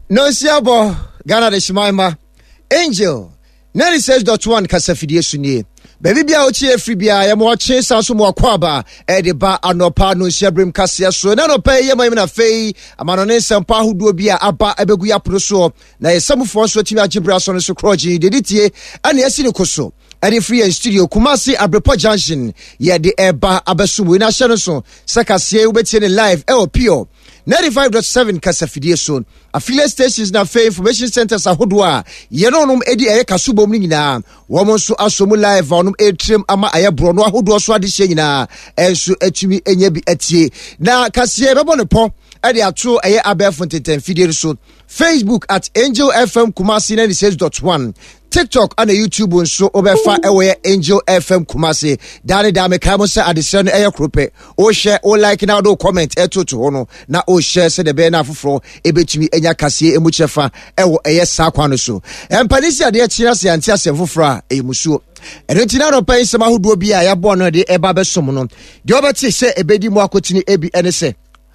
No siabo Ghana de Shimaima Angel 96.1 kasafidie sunie baby bia ochi efribia ya mo che sanso mo akwaba e de ba anopa no hyabrim kase so na no pay yema na fei amano ne sempa hodo bia aba ebegu ya proso na yesamfo so timi agibra so no so kroji deditie ana yasi ne koso ade free and studio Kumasi Abrepo Junction ye de eba abesumu na hye no so sakasie ubetie ne live pure 95.7 kasafidie so affiliate stations na fei information centers ahodo ye no nom edi kasubom ni nyina wo mo so asomu live onum etrem ama ayebro no ahodo so ade hye nyina enso atumi enya bi atie na kasie bebo ne po ade ato abefo tenten fidie so Facebook at Angel FM Kumasi 96.1 TikTok and YouTube nso obefa ewe Angel FM Kumasi dane dame kamo se adesene krope o share o like na do comment to hono na o share se de be na afoforo ebetumi enya kase emuchefa ewo sa kwa no so empanisi ade kira se anti asem foforo a emusuo erentina no pai se mahodo bi a yabo no de eba besom no de obeti se ebedi mu akotini ebi ene se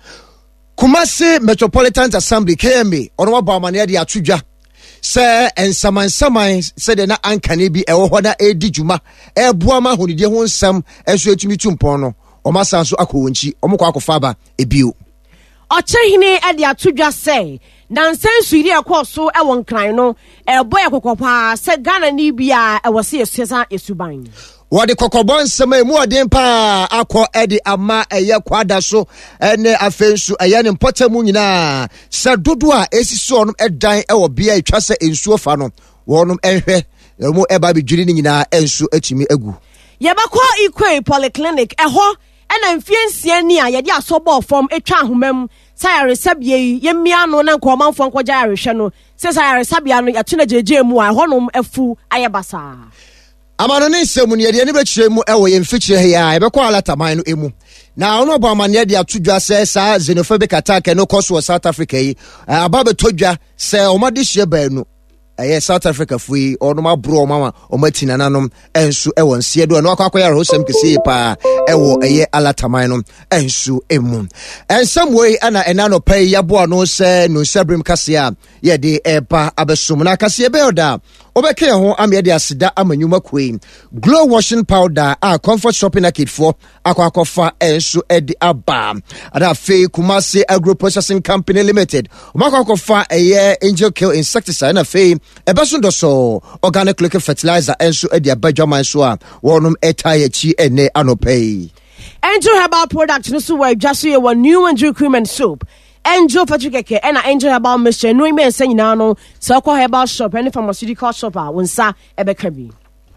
Kumasi Metropolitan Assembly KMA ono wa bamane de atudwa se ensaman se de na ankane bi ewo hoda edijuma eboama honidie ho nsam enso etumi tumpon no omasanso akowonchi omukwa akofa ba ebio ochehine ade atudwa se nansensu iri ekoso ewo nkran no ebo ekokopa se Ghana ni bia ewo se esesa esuban wadi kokobon sema mu odin pa akọ edi ama eye kwada so ene afensu eye ne mpotemu nyina se dodo a esiso onum edan ewo bia etwa se ensuo fa no wonum enhwe mu eba bidwiri ni nyina ensu atimi agu yebakọ Ikwe polyclinic eho ena mfiensia ni a yede asobo form etwa ahomam sayare sabie yemia no na nkomanfo nkọja arehwe no se sayare sabia no yatuna jeje mu a honum afu ayebasa amano ne nsemu ne de ne bekire mu ewo ye mfikire ya ebekọ alataman no emu na ono bo amane de atudwa se sa xenophobic attack no koso South Africa yi ababe todwa se omade hye baanu South Africa fui ono mabro mama omatina nanom ensu ewo nsie do no akwakoya rosem kesi pa ewo alataman no ensu emu ensam wey ana enano pay yabo no se no sabrim kasea ye de eba abesum na kasea be oda obeke ho ame de asida amanyuma kwei glow washing powder comfort shopping arcade for akwakofa ensu edi aba ada fe Kumasi Agro Processing Company Limited makwakofa Angel Kill insecticide na fe ebesundo so organic liquid fertilizer ensu edi abadwaman so a wonum etayechi ene anopay Angel Herbal product no so we just say one new Angel cream and soap Angel Patrick and Angel Herbal mixture no men say na no so call herbal shop any pharmaceutical shop wonsa ebekabi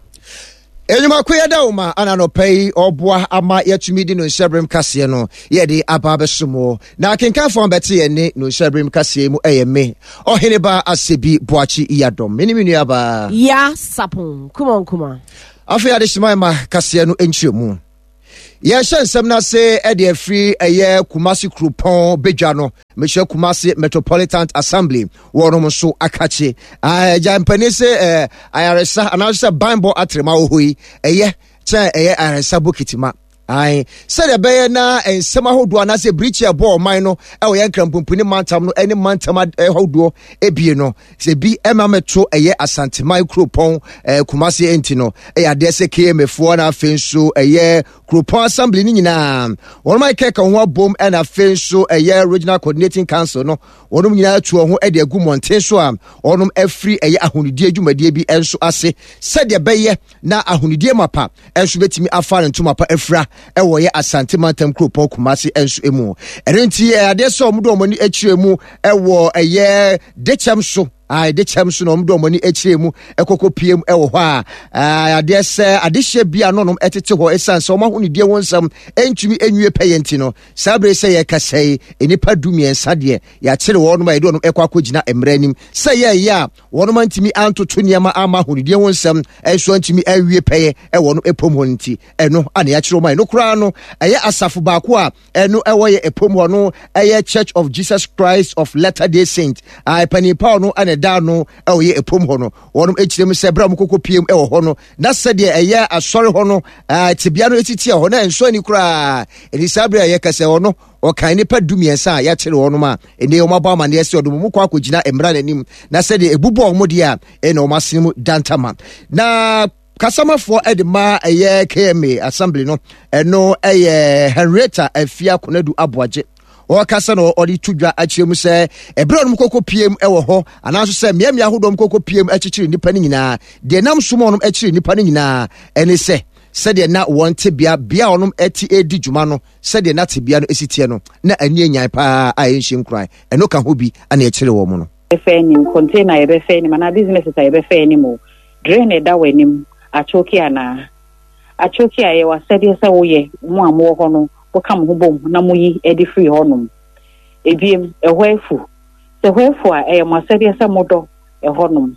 Enyuma kweda uma ananopay oboa ama yatumi di no hyabrim kase no ye de ababesomo na kenkan fon beti ye ne no hyabrim kase mu eyeme ohene ba asebi boachi iyadom meniminu aba ya sapon kuma afi ade shimaima kase no enchiemu ye hyansem na se e de free Kumasi Krupon bedwa no Michelle Kumasi Metropolitan Assembly wonom so akache jampani se ayaresa anawsa bambo atrema ohoi che ayaresa bokitima ai said a bear na and some ahodo na se breach a ball mine e we yankrampuni mantam no any mantam ahodo ebie no se bi emametro Asante Micropon Kumasi entino ade se KMF na afenso Krupon Assembly ni nyina won my keka ho bom na afenso regional coordinating council no wonum nyina atu ho de agu monten so a wonum afri ahonudie adwumadie bi enso ase said a bear na ahonudie mapa enso betimi afa ntuma pa afra ewo ye Asante Mantam Krupon Kumasi ensu emu erenti ade so omudo omani akiremu ewo dechem so dechem so no omudo omani akiremu ekokopiem ewo ho a ade se adehye bia no nom etete ho esanse omahonidie wonsam entumi enwie payenti no sabre se ye kasai enipa dumiensa de ya kire wo no ede no ekwakwagina emranim se ye ya wo no mantimi antoto niama amahonidie wonsam enso antimi awie paye ewo no epom ho nti eno ane ya kire wo no kura no asafo baako a eno ewo ye epom ho no Church of Jesus Christ of Latter-day Saint panipa no ane da no ewo ye epom ho no wonum ekirem se bra mukokopiem ewo ho no na se de asori ho no tibia no etiti ho na enso ani kura eni sabre ye kase ho no ɔkan nipa dumiensa ya kyere wɔn ma ene wɔn aba ma ne ɛsɛ ɔdom mu kɔ akɔgyina emra n'anim na sɛ de ebubu wɔn de a ɛna wɔn asene mu dantama na kasamafoɔ ɛde ma ɛyɛ KMA assembly no ɛno ɛyɛ Henrietta Afia Konadu Aboagye ɔkasa no ɔde tudwa akyerɛ mu sɛ ɛbrɛ ɔnom kɔkɔ PM ɛwɔ hɔ anaso sɛ miamia hodom kɔkɔ PM akyekyere nipa no nyinaa de nam somo ɔnom akyere nipa no nyinaa ɛne sɛ sɛdeɛ na wɔn te bia ɔnom ɛti edi dwuma no sɛdeɛ na te bia no esitie no na ani enyan paa a ɛnhyɛ nkran ɛno ka ho bi ana ɛkyerɛ wɔ mu no efenim container ebefenim ana business ta ebefenim drain eda w'anim achoki ana achoki aye wa sɛdeɛ sɛ woyɛ mu amwo hɔ no wakam ho bom na muyi edi free honum ebiem ehwefu se hwefu a masede se modo ehonum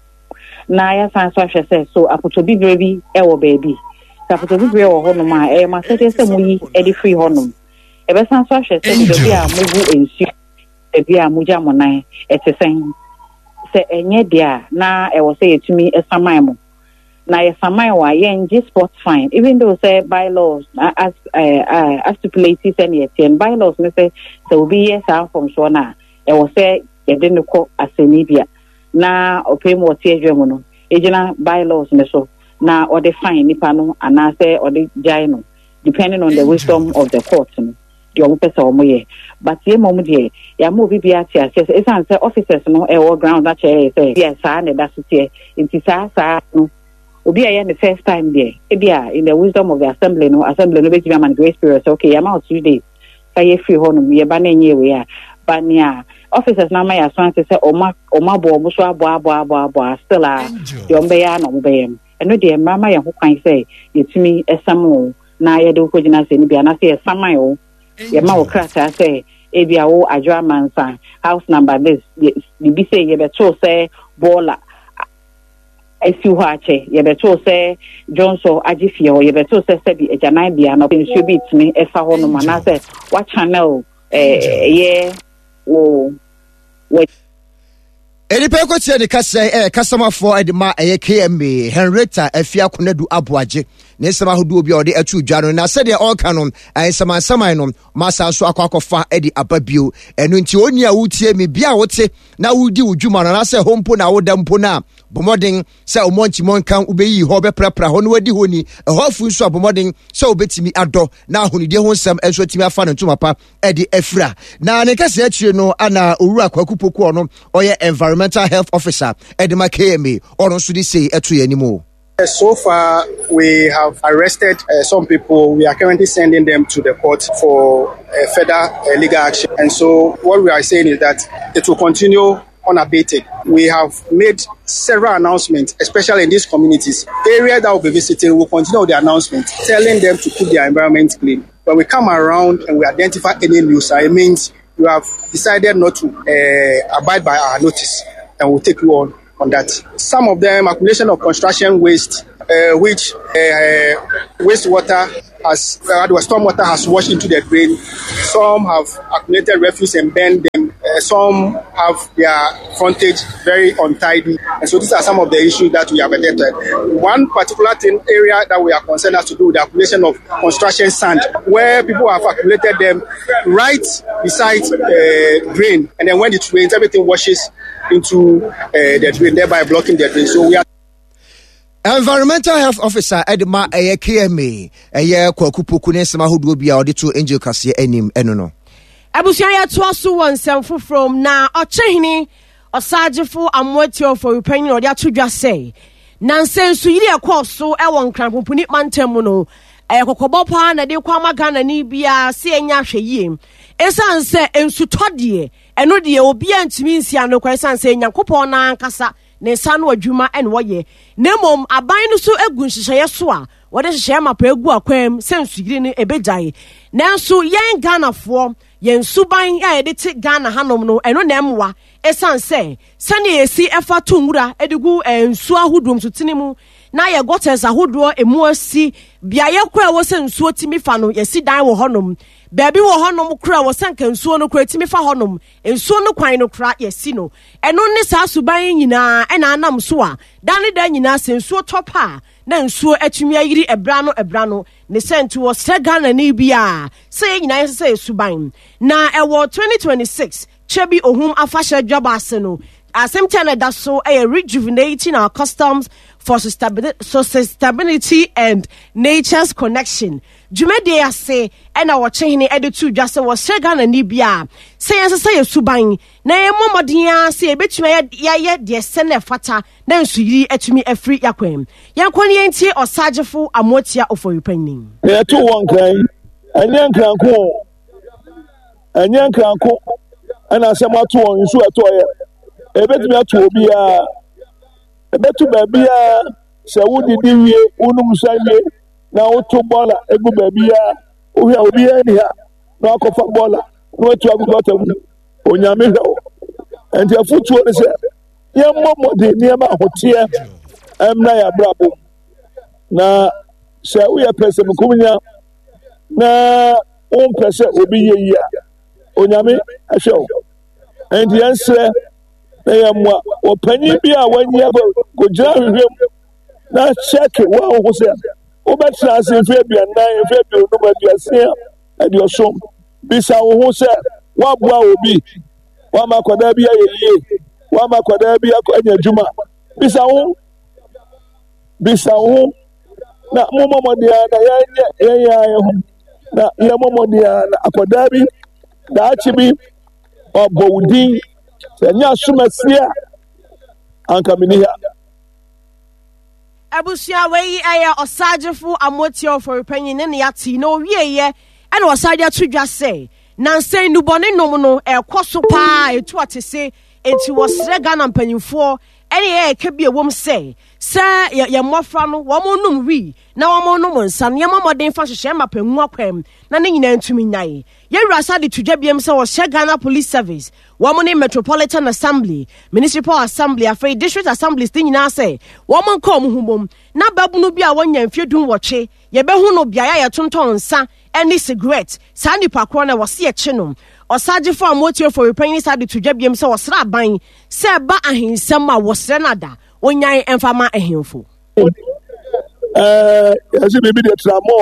na ya san so ahwe se so apotobi brebi ewo baabi sa apotobi bre wo honum a masede se muyi edi free honum ebe san so ahwe se bebi a mugu ensu bebi a muja monan etesen se enye dia na ewo se yetumi esaman mo na yesaman wa yenji sports fine even though say bylaws as stipulated and yet bylaws me say so be yes from so na e wo say ye de ne ko asenibia na opem wo tie adwam no ejina bylaws me so na or the fine nipa no ana say or the jai no depending on the wisdom of the court no the omo pesa omo ye but ye mom de ya mo bibia ti ase e san say officers no e wo ground that say yes sa na da so tie inti sa no obi aye the first time there ebia in the wisdom of the assembly no be give man grace period so okay am out 2 days say free honum ye ba na nye we a ba nia officers na ma ya so say oma bo omo so abo still a the ombe ya no be yam eno de mama ya ho kwan say yetumi esam na ye de ko gina say ni bia na say esaman o ye ma wo krata say ebia wo adwa mansa house number this bi say ye be to say baller esi ho ache ye beto se Johnson agifie ho ye beto se bi ejanan bia no nsuo bi timi efa ho no mana se wa channel ye wo Enipa kotie ne kasa kasamafoɔ de ma ɛyɛ KMA Henrietta Afia Konadu Aboagye ne nsɛm ahodoɔ bi a ɔde atu dwa no na sɛdeɛ ɔka no nsamansaman no masa so akɔfa de ababio ɛno nti oni a wotie me bia wote na wodi wudwuma no na sɛ hompo na woda mpo na bomɔden sɛ omonchi monkan ubeyi hɔ bɛprapra hɔ no wadi hɔ ni ɛhɔ afu nso a bomɔden sɛ obetimi adɔ na ahonidie ho nsɛm ɛnso timi afa no ntoma pa de afira na ne kasa akyire no ana owura kwakupoku ɔno ɔyɛ environmental health officer Edema KMA or on Sudi say anymore. So far, we have arrested some people. We are currently sending them to the court for further legal action. And so what we are saying is that it will continue unabated. We have made several announcements, especially in these communities. Areas that will be visiting will continue the announcement, telling them to keep their environment clean. When we come around and we identify any nuisance, it means you have decided not to abide by our notice, and we'll take you on that. Some of them, accumulation of construction waste, which wastewater has, stormwater has washed into the drain. Some have accumulated refuse and burned them. Some have their frontage very untidy. And so these are some of the issues that we have identified. One particular area that we are concerned has to do with the accumulation of construction sand, where people have accumulated them right beside the drain. And then when it rains, everything washes into the drain, thereby blocking the drain. So we are Environmental Health Officer Edema KMA kwakupoku ne nsɛm ahodoɔ bi a ɔde to angel kaseɛ anim ɛno no abusua ya to aso wɔ nsɛm foforɔ na ɔkyehene ɔsagyefo amoatio for repenting ɔde ato dwa sɛ na nsɛnso yiri ɛkɔ so ɛwɔ nkranpopuni mantam mu no ɛkɔkɔbɔ paa na de kɔ ama Ghana ni bia se enya hwɛ yie ɛsan sɛ nsutɔ deɛ ɛno deɛ obi antumi nsia no kɔ ɛsan sɛ Nyankopɔn na ankasa ne nsa no adwuma ɛne wɔyɛ na mmom aban no so egu nhyehyɛeɛ so a wɔde hyehyɛeɛ mapa egu akwam sɛ nsuyiri no ebegyae nanso yɛn Ghanafoɔ yɛn suban a yɛde te Ghana hanom no ɛno na ɛmmoa ɛsan sɛ sɛnea yɛsi ɛfa to nwura ɛde gu nsuo ahodoɔ nsutene mu na yɛ gutters ahodoɔ emu asi beaeɛ kora wɔ sɛ nsuo timi fa no yɛsi dan wɔ hɔnom Baby wo honom kura wo sanka nsuo no kura timi fa honom nsuo no kwan no kura yesi no eno ne saa suban nyina na anam so a dane da nyina se nsuo topa na nsuo atumi ayiri ebra no ne sentu wo Ghana ni bia se nyina se suban na ewo 2026 chebi ohum afasha dwabase no asem tell that so rejuvenating our customs for sustainability and nature's connection. Jumede ase and our chain editu just was Ghana ni bia say suban na momodia say betumi ya de sene fata na nsuyiri etumi afri yakwem yankoni enti osagefo amotia ofoyupanin ya to one kan anyankranko ana asema to on nsu etoye ebetumi ato obia ebetu babia se wudidi wie unum sawie na woto bola egu babia ohia obia ni ha na akofa bola na wetu agugota mu onyame hwe enti afutuo ne se ye mmomode niema hotie emna ya brabo na se uye pese mkunya na pese obi ye ya onyame ahwe enti ense na yamwa opanyi bi a wanya go gira hwehwem na check wa ho se obetra ase fe aduanan fe aduonum aduasia adiosom bisa wo ho se wa boa obi wa makoda bi ayeye wa makoda bi akanya djuma bisa wo na momomodia na ya ho na ya momodia na akoda bi da achibi obowudin senya sumasia ankaminiha abusia wei aya osagefo amotio for panyin ne yati no wieye ene osadia tudwa se nansen nubone nom no ekoso pa etu atese enti wosre Ghana mpanyimfo ene eka bi ewom se ye mmofra no wo monum wi na wo monum nsan ye mamoden fa hwehwe mapangu akwam na ne nyina ntumi nyae ye rasa de tudwa biem se wo Ghana Police Service wo mo ne Metropolitan Assembly Municipal Assembly afei District Assemblies tin nyina se wo mo nka omhumom na babunu bi a wonya mfiedun woche ye behu no bia ya tonton nsa ene cigarette sa nipa kro na wo se ye chinom osagefo amotio for repenting side to dwabiem se wosra ban se ba ahensem a wosre nada onyan emfama ahemfo asi bibi de tramo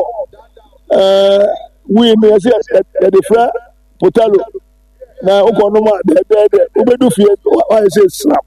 we me asi de fra potalo na ukonoma de ubedu fie wa say slap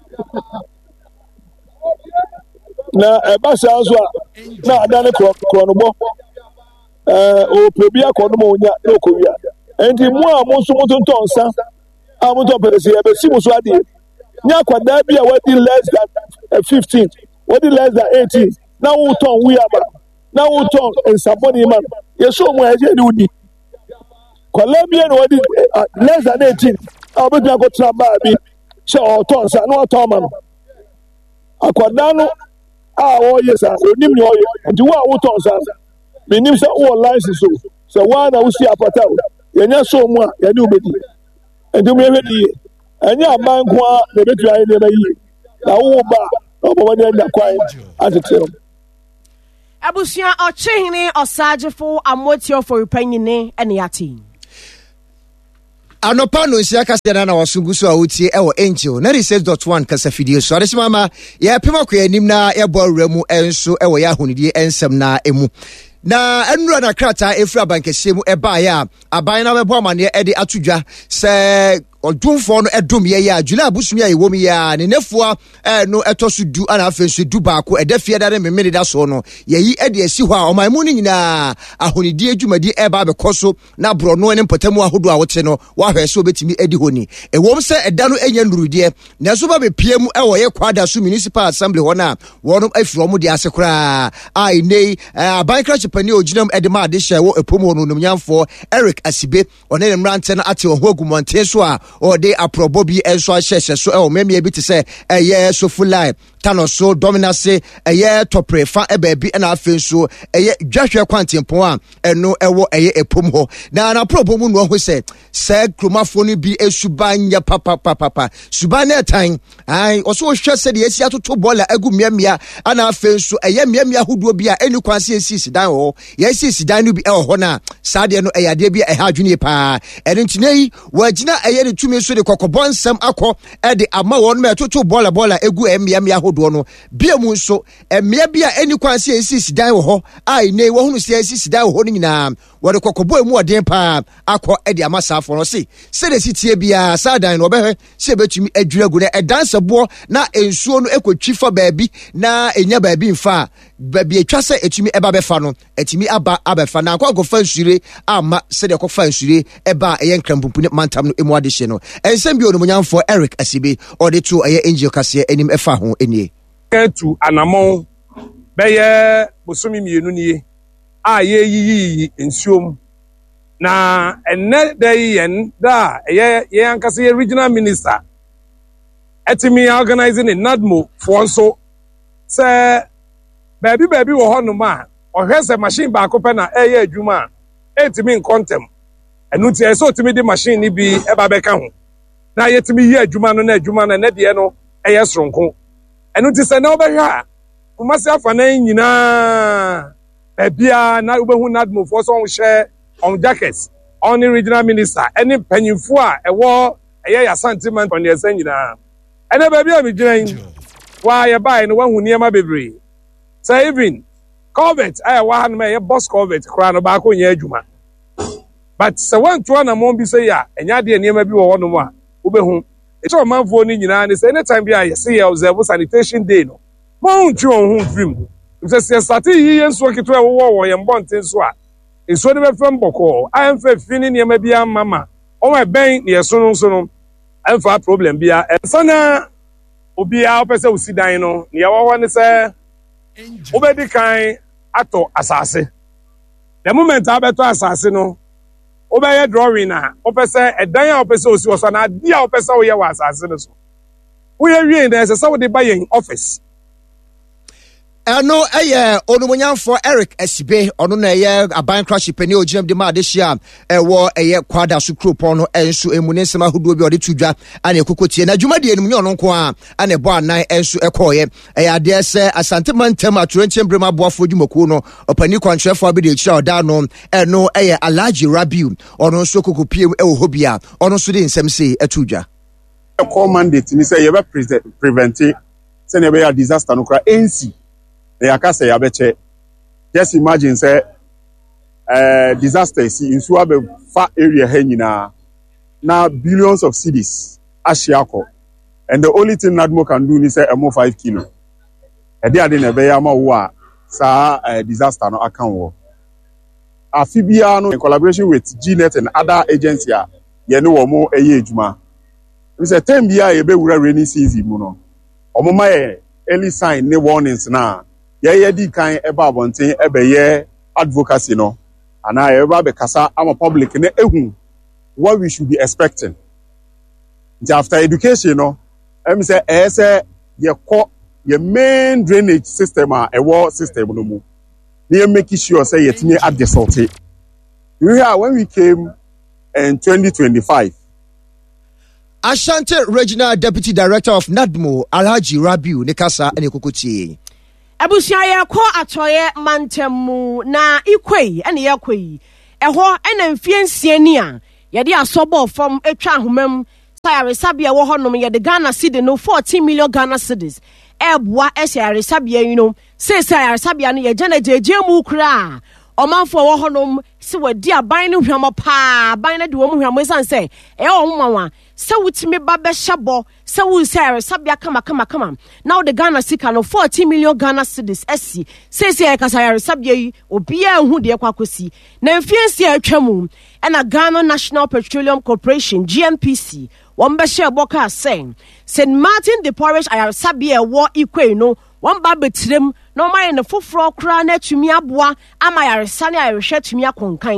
na eba sanso na adane kronogbo o pebia konoma onya na okowia enti mu a mo so motonton sa a mo to perese e be simuso ade nya kwada bi a wadi less than 15 wadi less than 18 na wo ton we aba na wo ton ensaboni man yeso mo eje ni udi Colombia no wadi less than 18 a be go traba bi se o ton sa no ton man akwada no a wo yesa onim ni oye enti wo ton sa menim se wo license so wa na wo si apata yenya so mu a yene obedi endum yewedi anya amanko a na betu ayi na yi na wo ba obo wadi na kwai atetem abusia ochehene osagefo amotio for repanyine ene yati anopa no nsia kase na wasungu so a wotie ewo angel 96.1 kasa video so adesima ma ya pema kwa anim na ya bo awramu enso ewo ya honidie ensem na emu na enura na krata efra bankese mu eba ya aban na bebo amane ede atudwa se odumfo no edum ye ya July abusumi ayi womi ya ne nefua no etoso du ana afenso du baako edafie da memene da so no yeyi ede asi ho a omanmu ni nyina ahonidi adwumadi eba bekoso na bro no ne mpatamu ahodo a wote no wa hwese obetimi edi honi ewom se eda no enya nurudie na so ba bepiemu ewo ye kwada so municipal assembly ho na wono afiro mu de asekora ai nei aban kra chepani oginam edema ade hye wo epomu no nyamfo Eric Asibe onene mrante na ate ho agumonte so a o de aprobo bi enso ahyehye so e o memia bi te se eye so fulai Tanoso Dominase eye toprefa ebebi na afen so eye dwahwe kwantempon a eno ewo eye epom ho na probo mu no ho se kromafo no bi esubanya papa subanya tan ai oso hwe se de esi atoto bola agu miamia ana afen so eye miamia hoduo bi a eni kwanse esi dan ho ye esi dan no bi e ho na saade no eyade bi e ha adwene pa eni ntinei wagina eye ne tumi so de kokobon nsam akọ e de ama won me atoto bola egu miamia hoduo no biamu so emia bia eni kwanse esi dan ho ai nei wo hunu se esi dan ho ni nyina wo de kokobo emu oden pa akọ e de ama safo no se de sitie bia sadan no obehwe se betumi adwiragu na edansebo na ensuo no ekotwi fa baabi na enya baabi mfa baabi etwa se etumi eba befa no etumi abefa na akọ fa nsure ama se de kofa nsure eba eye nkrampupu mantam no emu adehye no ensem bi onumunyamfo Eric Asibe ode to eye NGO kase enim efa ho enie tu anamon beye bosomi mienu nie a ye yiyi ensuom na enne dey yen da ye ankase ye regional minister etimi organizing in NADMO for so say baby wo hono ma ohwese machine ba ko pe na eye adwuma etimi in contem enu ti eso timi di machine ni bi eba beka ho na yetimi yi adwuma no na adwuma na de no eye soronko enu ti se na obehwa kumasi afa na nyina bia na obehu NADMO for so hwe on jackets on the regional minister any penyimfo a ewo eye ya sentiment on the nyina ene baby a migran wa ye bai no wahu niema bebre say even COVID wa han me ye boss COVID kra no ba ko nya adwuma but se wan to na mo bi say ya enya de niema bi wo wono mo a obehu e so manfo ni nyina ni say anytime bi a ye say observe sanitation day no mo ntwe on hu film se start yi enso kito e wo ye mbonten so a enso de be fam boko amfa fini niema bi amama o ma ben ne yeso no amfa problem bia ensana obi a opese usidan no ne yawo ne se obedi kan ato asase the moment abeto asase no obeye drawing na opese edan a opese osi oso na dia opese wo ye wa asase no so wo ye wie na se wo de ba yen office Eno onumunyamfo Eric Asibe ono na aban crash pani oginam de ma de hia ewo kwada so kropon no enso emune nsema hodo bi ode tudwa ana ekokotie na dwumade enum nyo no nko a ana ebo anan enso ekoye ade se asante mantem aturenche brema boafo dwumako no opani kwantrefo abi de hia oda no eno Alhaji Rabiu ono nso kokopiem ewo hobia ono nso de nsem se atudwa call mandate ni say you be prevent say ne be disaster no kra NC yakase yabeche just imagine say disaster in suabe far area henyina na billions of cedis ashiako and the only thing NADMO can do is say emo 5 kilo e dey ade na be ya ma wo a sa disaster no akan wo afibia no in collaboration with GNet and other agencies ye no wo mo eye adwuma we say time bia ye be wura rainy season mu no omo ma early sign ne warnings na ye di kan eba abonten ebeye advocacy no ana eba be kasa am public na ehun what we should be expecting after education no em say ye call your main drainage system a ewo system no mu they make sure say yetimi at the salty when we came in 2025 Ashanti Regional Deputy Director of NADMO Alhaji Rabiu Nekasa Enekokotie Abusia ye ko atoye mantemu na ikwei ene ye kwei eho ena mfiensie ni a ye de asobo fom etwa ahomam sayare sabia wo honom ye de Ghana cedi no 14 million Ghana cedis eboa sayare sabia yi no sayare sabia no ye jana jeje mu kra omanfo wo honom se wadi aban no hwamo pa aban na de wo mu hwamo san se e o mwanwa se wutimi ba be hyabo se wu sayare sabia kama now the Ghana sika no 14 million Ghana cedis esi se kasayare sabia yi obi a hu de kwakosi na mfiensi atwamu na Ghana National Petroleum Corporation GNPC won be share boka saying St. Martin the parish ayare sabia wo ikwe no one ba betrem no my ne foforo kra na tumi aboa ama yare sane ayehwe tumi akonkan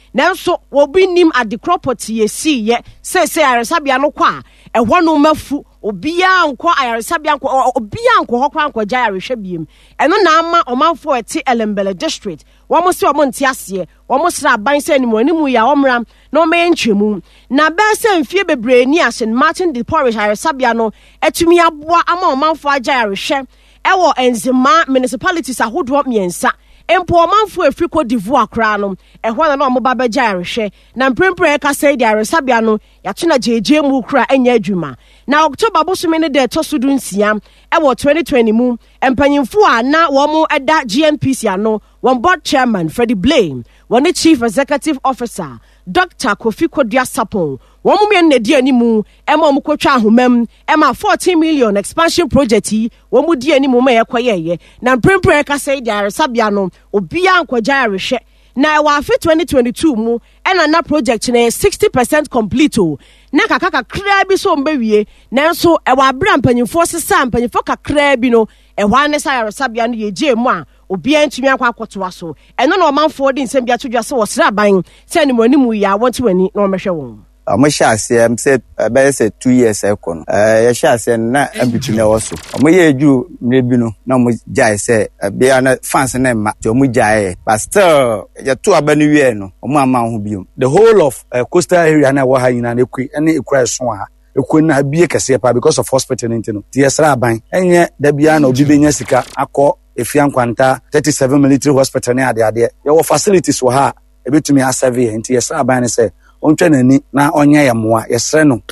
nanso obi nim ade property yesi ye say ayaresabea no kwa ehwo no mafu obia nko ayaresabea nko obia nko hokwa nko gya ayarehwe biem eno na ama omanfo ete Elembele district wo se wo nte ase wo sra ban se animu ya omra na o me ntwemu na be se mfie bebre ni St. Martin de Parish ayaresabea no etumi aboa ama omanfo agya ayarehwe ewo enzima municipalities ahodo miensa empo omanfo efri Cote d'Ivoire kra no ehwa na no moba begya ayarehwe na mprempre ka say de ayaresabea no ya tuna jeje mu kra enya adwuma na October bosome ne de tosudu nsia ewo 2020 mu empanyimfo a na wo mo eda GNPC ano one board chairman Freddie Blame one chief executive officer Dr. Kofi Kodua Sapon wo mo me nnedi animu ema mo kwatwa ahomam ema 14 million expansion project yi wo mo di animu ma yekoyeye na mprempre ka say de ayaresabea no obia nkwaja ayarehwe na wa afi 2022 mu na project na 60% complete o na kakaka kra bi so mbewie nanso wa bra mpanyimfo sesa mpanyimfo kakra bi no wa ne sa ayaresabea no yeje mu a obia ntumi akwa akotoa so eno na omanfo de nsem bia todwa se wo sra ban se ni monimu ya wonte wani na omehwe won Amashase said about 2 years ago. Yashase na ambituna also. Omoye eju mrebinu na mo jai say be ana fans na ma to mo jai but still ya to abanu wie no omo ama ho biom. The whole of coastal area na wa ha nyina na ekura so ha ekwu na bie kese pa because of hospital no. Ti yesra ban enye da bia na obi benya sika akọ Efiankwanta 37 military hospital na ade your facilities wo ha ebetumi a survey nti yesra ban say ontwenani na onye yamoa yesre no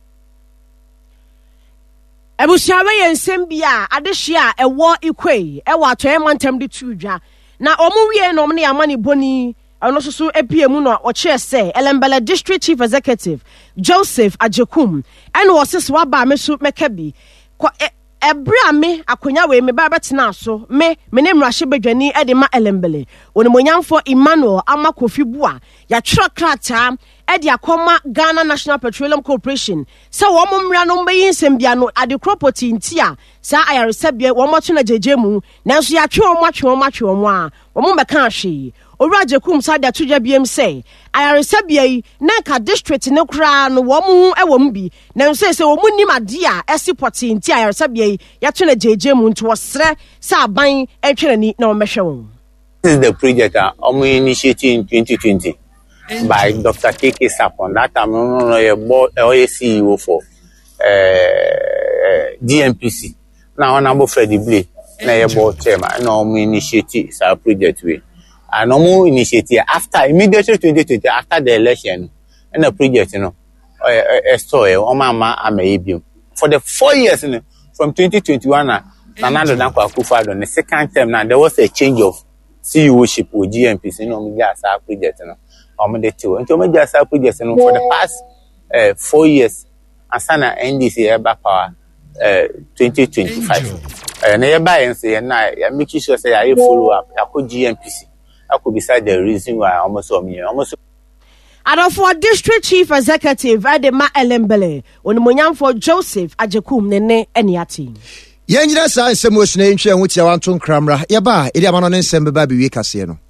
ebusiawe yensem bia adehia ewo ikwei ewo atoyemantem de tudwa na omuwie no ne yamane boni ono soso epiemu no oche se Elembele district chief executive Joseph Ajekum ene wosese waba mesu mekabi ebra me akonya we me ba betena so me ne mrahye bedwani e de ma Elembele onimonyamfo Emmanuel Amakofi Bua ya trokrata e de akoma Ghana National Petroleum Corporation se wo momra no mbeyi nsembia no ade property ntia sa ayaresabia wo moto na jejemu nanso ya twe omo a wo mo beka ahwe Owuraje kum sada tudwa biem say ayaresabia yi na ka district ne kra no wo mu e wo mbi na se wo mu nim ade a esipoti nti ayaresabia yi ya to na jejemu nto wosre sa ban etwerani na o mehwe won. This is the project initiated in 2020 by Dr. KK Sapon. That time I CEO for GNPC. Now I'm Freddie Blay. Now I'm board chairman. Now we initiated our project way. And no initiative after immediately 2020 after the election and the project for the 4 years from 2021 Nana Dankwa Akufo-Addo on the second term now there was a change of CEOship with GNPC me just our project project for the past 4 years asana NDC eba power 2025 na eba say na ya make sure say I follow up akọ GNPC I could decide the reason why almost for district chief executive Adema Elembele onimonyamfo Joseph Ajekum nene eniati Yenjira sa nsem osune ntwe ho tia wanto nkramra yeba edi amano ne nsem beba biwie kase no